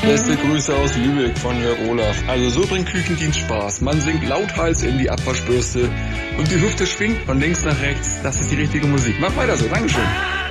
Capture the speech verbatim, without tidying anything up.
Beste Grüße aus Lübeck von Jörg Olaf. Also so bringt Küchendienst Spaß. Man singt lauthals in die Abwaschbürste und die Hüfte schwingt von links nach rechts. Das ist die richtige Musik. Mach weiter so. Dankeschön.